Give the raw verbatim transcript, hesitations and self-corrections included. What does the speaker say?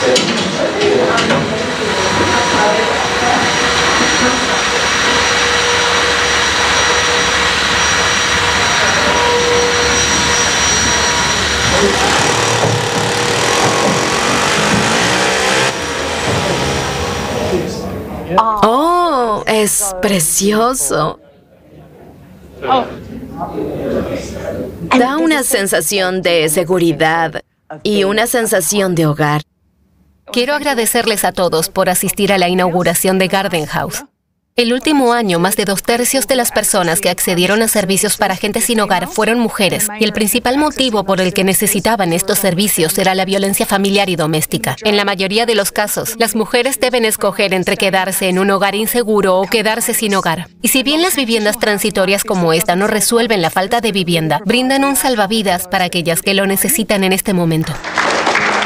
Oh, es precioso. Da una sensación de seguridad y una sensación de hogar. Quiero agradecerles a todos por asistir a la inauguración de Garden House. El último año, más de dos tercios de las personas que accedieron a servicios para gente sin hogar fueron mujeres, y el principal motivo por el que necesitaban estos servicios era la violencia familiar y doméstica. En la mayoría de los casos, las mujeres deben escoger entre quedarse en un hogar inseguro o quedarse sin hogar. Y si bien las viviendas transitorias como esta no resuelven la falta de vivienda, brindan un salvavidas para aquellas que lo necesitan en este momento.